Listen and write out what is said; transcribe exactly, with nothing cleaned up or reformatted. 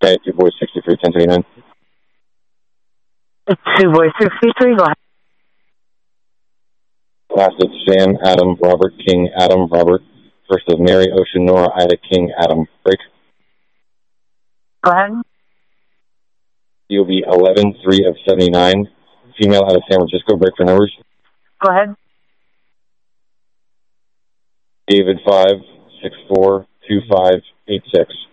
Okay, two boys, sixty-three, ten thirty-nine. Two boys, sixty-three, go ahead. Last is Sam, Adam, Robert, King, Adam, Robert. First is Mary, Ocean, Nora, Ida, King, Adam. Break. Go ahead. You'll be eleven, three of seventy-nine. Female out of San Francisco. Break for numbers. Go ahead. David, five, six, four, two, five, eight, six.